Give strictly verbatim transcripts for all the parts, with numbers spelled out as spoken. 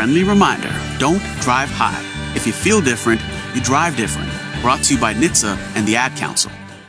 friendly reminder, don't drive high. If you feel different, you drive different. Brought to you by N H T S A and the Ad Council.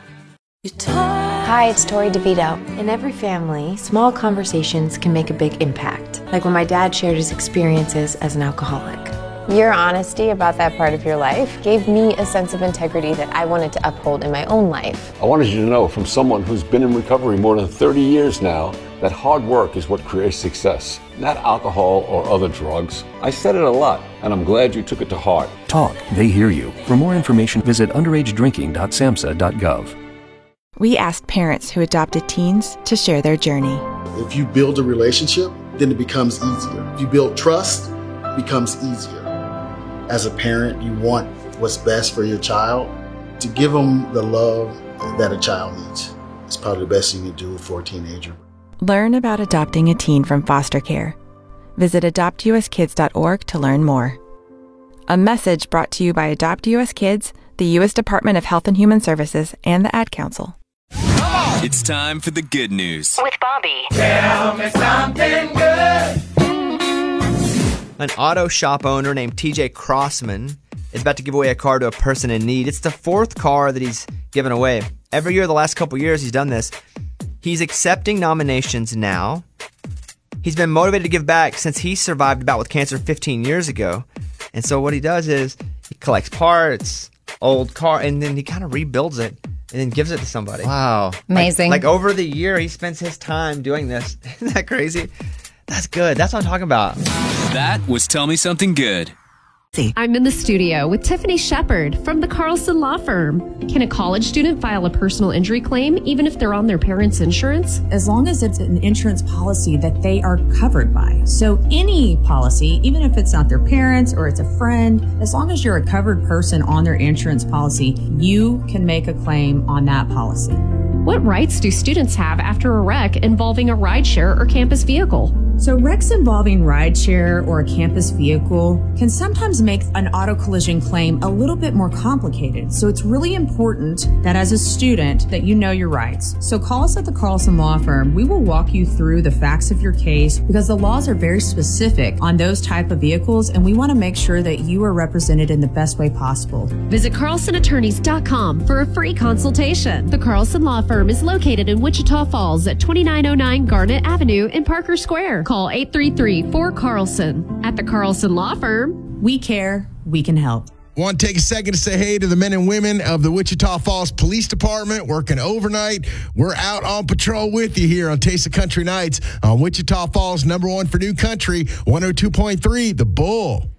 Hi, it's Tori DeVito. In every family, small conversations can make a big impact. Like when my dad shared his experiences as an alcoholic. Your honesty about that part of your life gave me a sense of integrity that I wanted to uphold in my own life. I wanted you to know from someone who's been in recovery more than thirty years now that hard work is what creates success, not alcohol or other drugs. I said it a lot, and I'm glad you took it to heart. Talk, they hear you. For more information, visit underage drinking dot samhsa dot gov. We asked parents who adopted teens to share their journey. If you build a relationship, then it becomes easier. If you build trust, it becomes easier. As a parent, you want what's best for your child. To give them the love that a child needs. It's probably the best thing you can do for a teenager. Learn about adopting a teen from foster care. Visit adopt u s kids dot org to learn more. A message brought to you by Adopt U S Kids, the U S Department of Health and Human Services, and the Ad Council. It's time for the good news. With Bobby. Tell me something good. An auto shop owner named T J Crossman is about to give away a car to a person in need. It's the fourth car that he's given away. Every year, the last couple years, he's done this. He's accepting nominations now. He's been motivated to give back since he survived a bout with cancer fifteen years ago. And so what he does is he collects parts, old car, and then he kind of rebuilds it and then gives it to somebody. Wow. Amazing. Like, like over the year, he spends his time doing this. Isn't that crazy? That's good. That's what I'm talking about. That was Tell Me Something Good. I'm in the studio with Tiffany Shepard from the Carlson Law Firm. Can a college student file a personal injury claim even if they're on their parents' insurance? As long as it's an insurance policy that they are covered by. So any policy, even if it's not their parents or it's a friend, as long as you're a covered person on their insurance policy, you can make a claim on that policy. What rights do students have after a wreck involving a rideshare or campus vehicle? So wrecks involving rideshare or a campus vehicle can sometimes make an auto collision claim a little bit more complicated. So it's really important that as a student that you know your rights. So call us at the Carlson Law Firm. We will walk you through the facts of your case because the laws are very specific on those type of vehicles, and we want to make sure that you are represented in the best way possible. Visit carlson attorneys dot com for a free consultation. The Carlson Law Firm is located in Wichita Falls at twenty-nine oh nine Garnet Avenue in Parker Square. Call eight three three, four, Carlson. At the Carlson Law Firm, we care, we can help. Want to take a second to say hey to the men and women of the Wichita Falls Police Department working overnight. We're out on patrol with you here on Taste of Country Nights on Wichita Falls, number one for new country, one oh two point three, The Bull.